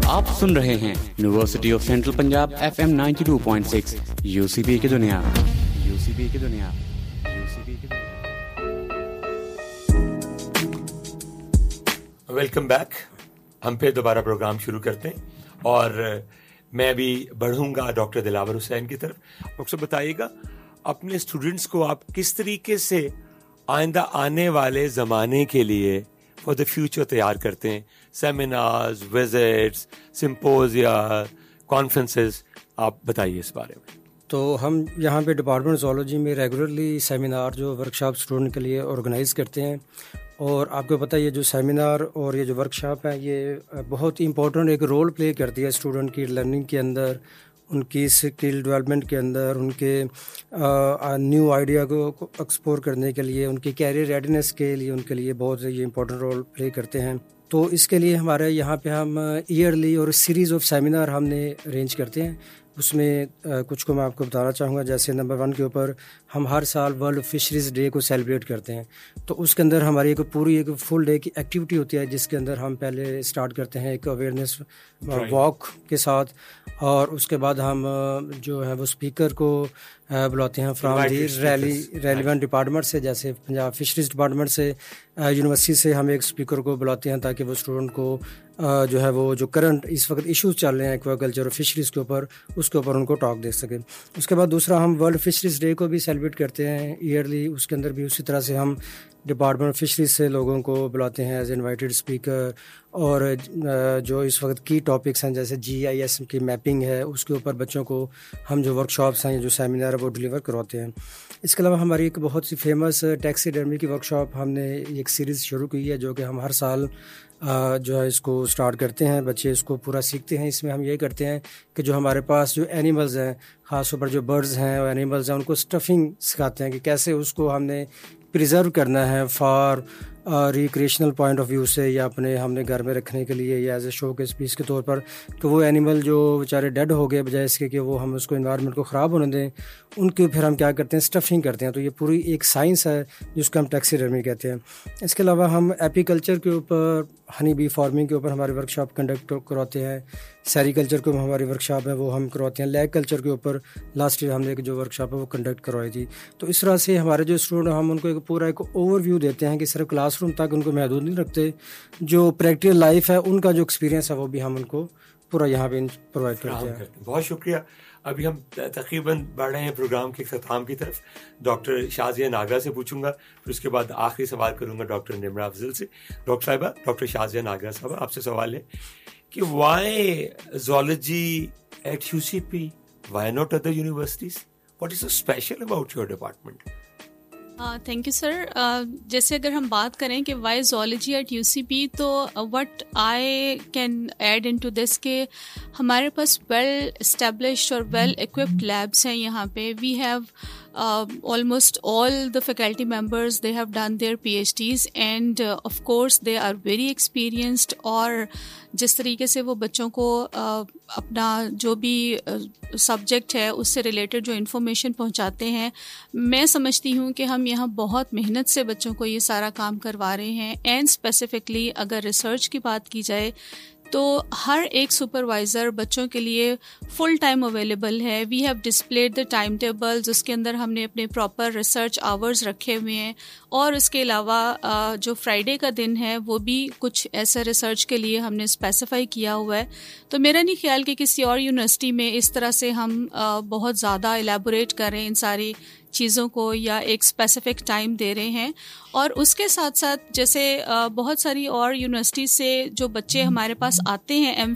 आप सुन रहे हैं university of central Punjab FM 92.6 UCB की दुनिया। Welcome back. हम फिर दोबारा प्रोग्राम शुरू करते हैं और मैं भी बढ़ूंगा डॉक्टर दिलावर हुसैन की तरफ। डॉक्टर बताइएगा, अपने स्टूडेंट्स को आप किस तरीके से आइंदा आने वाले ज़माने के लिए फॉर द फ्यूचर तैयार करते हैं? सेमिनार्स, विजिट्स, सिम्पोजिया, कॉन्फ्रेंसेस, आप बताइए इस बारे में। तो हम यहाँ पे डिपार्टमेंट ज़ूलॉजी में रेगुलरली सेमिनार जो वर्कशॉप स्टूडेंट के लिए ऑर्गेनाइज़ करते हैं। और आपको पता है ये जो सेमिनार और ये जो वर्कशॉप है ये बहुत ही इम्पोर्टेंट एक रोल प्ले करती है स्टूडेंट की लर्निंग के अंदर, उनकी स्किल डेवलपमेंट के अंदर, उनके न्यू आइडिया को एक्सप्लोर करने के लिए, उनकी कैरियर रेडीनेस के लिए उनके लिए बहुत ये इम्पोर्टेंट रोल प्ले करते हैं। तो इसके लिए हमारे यहाँ पे हम ईयरली और सीरीज़ ऑफ सेमिनार हमने अरेंज करते हैं। उसमें कुछ को मैं आपको बताना चाहूँगा। जैसे नंबर 1 के ऊपर हम हर साल वर्ल्ड फिशरीज़ डे को सेलिब्रेट करते हैं। तो उसके अंदर हमारी एक पूरी एक फुल डे की एक्टिविटी होती है, जिसके अंदर हम पहले स्टार्ट करते हैं एक अवेयरनेस वॉक के साथ, और उसके बाद हम जो है वो स्पीकर को बुलाते हैं फ्रॉम दी रेलिवेंट डिपार्टमेंट से, जैसे पंजाब फिशरीज डिपार्टमेंट से, यूनिवर्सिटी से हम एक स्पीकर को बुलाते हैं ताकि वो स्टूडेंट को जो है वो जो करंट इस वक्त इश्यूज चल रहे हैं एक्वाकल्चर और फिशरीज़ के ऊपर, उसके ऊपर उनको टॉक दे सकें। उसके बाद दूसरा हम वर्ल्ड फिशरीज़ डे को भी सेलिब्रेट करते हैं ईयरली। उसके अंदर भी उसी तरह से हम डिपार्टमेंट फिशरीज से लोगों को बुलाते हैं एज इनवाइटेड स्पीकर। और जो इस वक्त की टॉपिक्स हैं जैसे GIS की मैपिंग है, उसके ऊपर बच्चों को हम जो वर्कशॉप्स हैं, जो सेमिनार है वो डिलीवर करवाते हैं। इसके अलावा हमारी एक बहुत सी फेमस टैक्सीडर्मी की वर्कशॉप हमने एक सीरीज़ शुरू की है, जो कि हम हर साल जो है इसको स्टार्ट करते हैं। बच्चे इसको पूरा सीखते हैं। इसमें हम ये करते हैं कि जो हमारे पास जो एनिमल्स हैं, ख़ासतौर पर जो बर्ड्स हैं और एनिमल्स हैं, उनको स्टफिंग सिखाते हैं कि कैसे उसको हमने प्रिजर्व करना है for recreational point of view से, या अपने हमने घर में रखने के लिए, या एज ए शो के पीस के तौर पर। तो वो एनिमल जो बेचारे डेड हो गए, बजाय इसके कि वो हम उसको एनवायरनमेंट को ख़राब होने दें, उनके फिर हम क्या करते हैं, स्टफिंग करते हैं। तो ये पूरी एक साइंस है जिसको हम टैक्सीडर्मी कहते हैं। इसके अलावा हम एपीकल्चर के ऊपर, हनी बी फार्मिंग के ऊपर हमारी वर्कशॉप कंडक्ट करवाते हैं। सेरिकल्चर के हमारी वर्कशॉप है वो हम करवाते हैं। लैग कल्चर के ऊपर लास्ट ईयर हमने एक जो वर्कशॉप है वो कंडक्ट करवाई थी। तो इस तरह से हमारे जो स्टूडेंट, हम उनको एक पूरा एक ओवरव्यू देते हैं कि सिर्फ क्लासरूम तक उनको महदूद नहीं रखते, जो प्रैक्टिकल लाइफ है उनका जो एक्सपीरियंस है वो भी हम उनको पूरा यहाँ पे प्रोवाइड करते हैं। बहुत शुक्रिया। अभी हम तकरीबन बढ़ रहे हैं प्रोग्राम के ख़त्म की तरफ। डॉक्टर शाज़िया नागरा से पूछूंगा, फिर उसके बाद आखिरी सवाल करूंगा डॉक्टर निम्रा अफजल से। डॉक्टर साहिबा, डॉक्टर शाज़िया नागरा साहब, आपसे सवाल है कि Y zoology eight UCP, why not other universities? What is so special about your department? Thank you sir. जैसे अगर हम बात करें कि वाई ज़ूलॉजी एट UCP, तो what I can add into this के हमारे पास वेल एस्टेब्लिश्ड और वेल इक्विप्ड लैब्स हैं यहाँ पे। We have almost all the faculty members, they have done their PhDs and of course they are very experienced। और जिस तरीके से वो बच्चों को अपना जो भी सब्जेक्ट है उससे रिलेटेड जो इन्फॉर्मेशन पहुंचाते हैं, मैं समझती हूँ कि हम यहाँ बहुत मेहनत से बच्चों को ये सारा काम करवा रहे हैं। एंड स्पेसिफिकली अगर रिसर्च की बात की जाए तो हर एक सुपरवाइज़र बच्चों के लिए फुल टाइम अवेलेबल है। We have displayed the time tables, उसके अंदर हमने अपने प्रॉपर रिसर्च आवर्स रखे हुए हैं। और इसके अलावा जो फ्राइडे का दिन है वो भी कुछ ऐसा रिसर्च के लिए हमने स्पेसिफाई किया हुआ है। तो मेरा नहीं ख्याल कि किसी और यूनिवर्सिटी में इस तरह से हम बहुत ज़्यादा एलैबोरेट करें इन सारी चीज़ों को, या एक स्पेसिफिक टाइम दे रहे हैं। और उसके साथ साथ जैसे बहुत सारी और यूनिवर्सिटी से जो बच्चे हमारे पास आते हैं